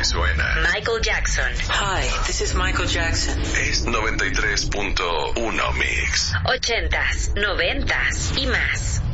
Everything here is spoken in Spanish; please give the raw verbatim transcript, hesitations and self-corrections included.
suena. Michael Jackson. Hi, this is Michael Jackson. Es noventa y tres punto uno Mix. Ochentas, noventas y más.